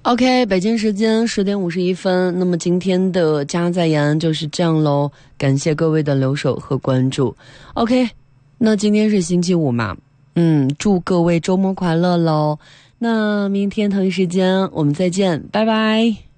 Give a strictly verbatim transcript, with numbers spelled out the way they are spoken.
OK， 北京时间十点五十一分，那么今天的家在延就是这样喽，感谢各位的留守和关注。OK， 那今天是星期五嘛，嗯，祝各位周末快乐喽。那明天同一时间我们再见，拜拜。